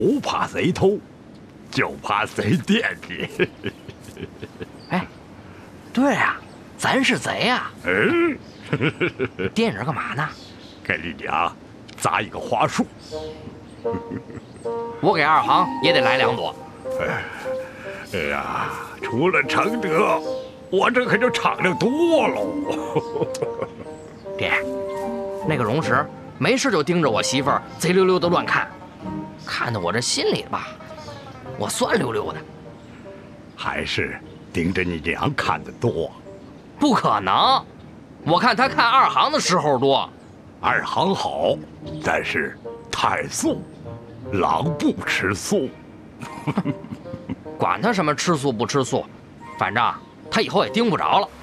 不怕谁偷，就怕谁惦记。 哎，对呀，咱是贼呀。惦着干嘛呢？ 给你娘砸一个花束。 我给二行也得来2朵。 哎呀，除了承德，我这可就敞亮多喽。 爹，那个荣石没事就盯着我媳妇儿贼溜溜的乱看，看得我这心里吧，我酸溜溜的。 还是盯着你娘看的多。 不可能，我看他看二行的时候多。 二行好，但是太素，狼不吃素。 管他什么吃素不吃素，反正他以后也盯不着了。